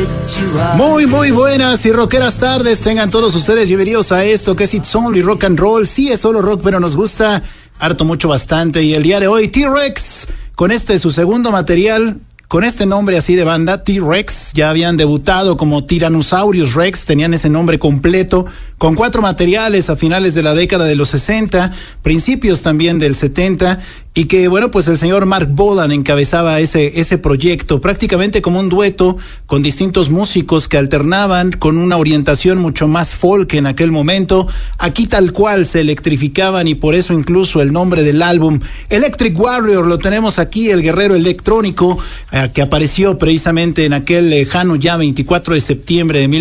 Muy buenas y rockeras tardes tengan todos ustedes. Bienvenidos a esto que es It's Only Rock and Roll. Sí, es solo rock, pero nos gusta harto, mucho, bastante. Y el día de hoy, T-Rex, con su segundo material, con este nombre así de banda, T-Rex. Ya habían debutado como Tyrannosaurus Rex, tenían ese nombre completo, con 4 materiales a finales de la década de los 60, principios también del 70, y que, bueno, pues el señor Mark Bolan encabezaba ese proyecto, prácticamente como un dueto con distintos músicos que alternaban con una orientación mucho más folk en aquel momento. Aquí tal cual se electrificaban, y por eso incluso el nombre del álbum, Electric Warrior, lo tenemos aquí, el guerrero electrónico, que apareció precisamente en aquel lejano ya 24 de septiembre de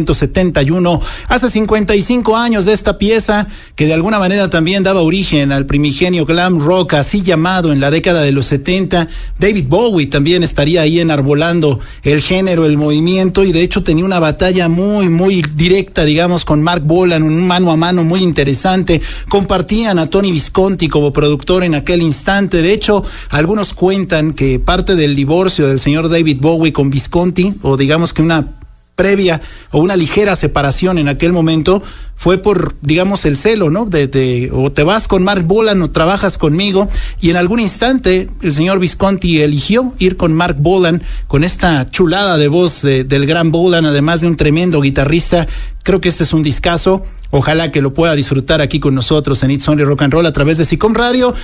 1971, hace 55 años de esta pieza, que de alguna manera también daba origen al primigenio glam rock, así llamado en la década de los 70. David Bowie también estaría ahí enarbolando el género, el movimiento, y de hecho tenía una batalla muy directa, digamos, con Mark Bolan, un mano a mano muy interesante. Compartían a Tony Visconti como productor en aquel instante. De hecho, algunos cuentan que parte del divorcio del señor David Bowie con Visconti, o digamos que una previa o una ligera separación en aquel momento, fue por, digamos, el celo, ¿no? De o te vas con Mark Bolan o trabajas conmigo, y en algún instante el señor Visconti eligió ir con Mark Bolan, con esta chulada de voz del gran Bolan, además de un tremendo guitarrista. Creo que este es un discazo. Ojalá que lo pueda disfrutar aquí con nosotros en It's Only Rock and Roll a través de SICOM Radio,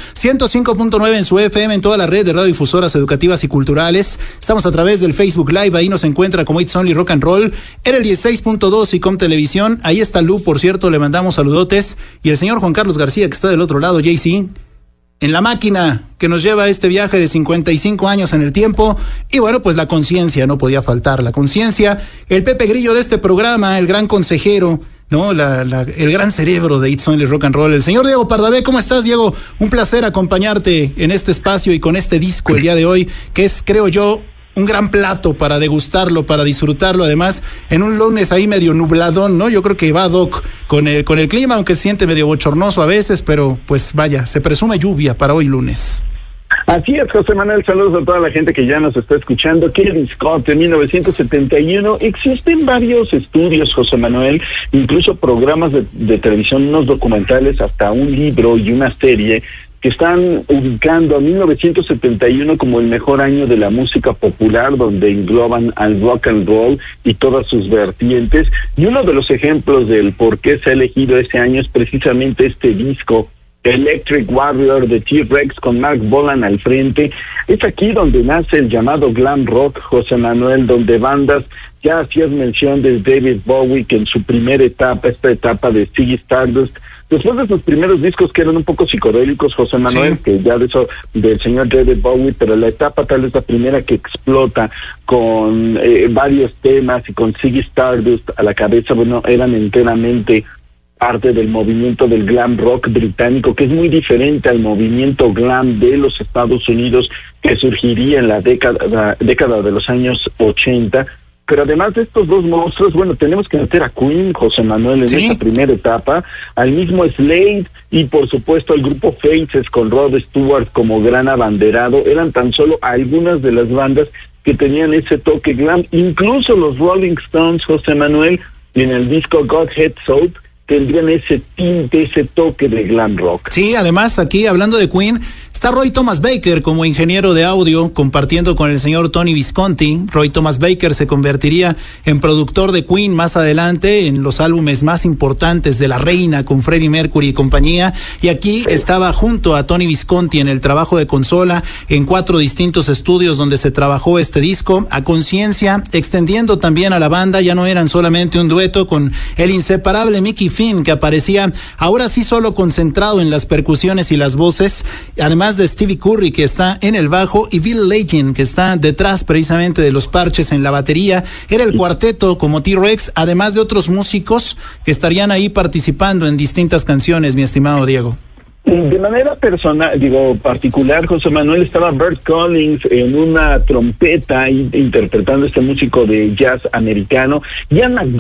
105.9 en su FM, en toda la red de radiodifusoras educativas y culturales. Estamos a través del Facebook Live, ahí nos encuentra como It's Only Rock and Roll. Era el 16.2 SICOM Televisión. Ahí está Lu, por cierto, le mandamos saludotes. Y el señor Juan Carlos García, que está del otro lado, JC, en la máquina que nos lleva a este viaje de 55 años en el tiempo. Y bueno, pues la conciencia, no podía faltar la conciencia. El Pepe Grillo de este programa, el gran consejero, ¿no? El gran cerebro de It's Only Rock and Roll, el señor Diego Pardavé. ¿Cómo estás, Diego? Un placer acompañarte en este espacio y con este disco el día de hoy, que es, creo yo, un gran plato para degustarlo, para disfrutarlo, además, en un lunes ahí medio nubladón, ¿no? Yo creo que va ad hoc con el clima, aunque se siente medio bochornoso a veces, pero pues vaya, se presume lluvia para hoy lunes. Así es, José Manuel, saludos a toda la gente que ya nos está escuchando. Qué discote, 1971. Existen varios estudios, José Manuel, incluso programas de televisión, unos documentales, hasta un libro y una serie que están ubicando a 1971 como el mejor año de la música popular, donde engloban al rock and roll y todas sus vertientes. Y uno de los ejemplos del por qué se ha elegido ese año es precisamente este disco, Electric Warrior de T-Rex, con Mark Bolan al frente. Es aquí donde nace el llamado glam rock, José Manuel, donde bandas, ya hacías mención de David Bowie, que en su primera etapa, esta etapa de Ziggy Stardust, después de sus primeros discos que eran un poco psicodélicos, José Manuel, sí, que ya de eso, del señor David Bowie, pero la etapa tal vez la primera que explota con varios temas y con Ziggy Stardust a la cabeza, bueno, eran enteramente parte del movimiento del glam rock británico, que es muy diferente al movimiento glam de los Estados Unidos, que surgiría en la década de los años 80. Pero además de estos dos monstruos, bueno, tenemos que meter a Queen, José Manuel, en esta primera etapa, al mismo Slade y por supuesto al grupo Faces con Rod Stewart como gran abanderado. Eran tan solo algunas de las bandas que tenían ese toque glam. Incluso los Rolling Stones, José Manuel, en el disco Godhead Soul, tendrían ese tinte, ese toque de glam rock. Sí, además aquí hablando de Queen, está Roy Thomas Baker como ingeniero de audio, compartiendo con el señor Tony Visconti. Roy Thomas Baker se convertiría en productor de Queen más adelante, en los álbumes más importantes de La Reina, con Freddie Mercury y compañía. Y aquí estaba junto a Tony Visconti en el trabajo de consola, en 4 distintos estudios donde se trabajó este disco, a conciencia, extendiendo también a la banda. Ya no eran solamente un dueto con el inseparable Mickey Finn, que aparecía ahora sí solo concentrado en las percusiones y las voces, además de Stevie Curry, que está en el bajo, y Bill Legend, que está detrás precisamente de los parches en la batería. Era el cuarteto como T-Rex, además de otros músicos que estarían ahí participando en distintas canciones, mi estimado Diego. De manera personal, particular, José Manuel, estaba Bert Collins en una trompeta interpretando este músico de jazz americano. Ian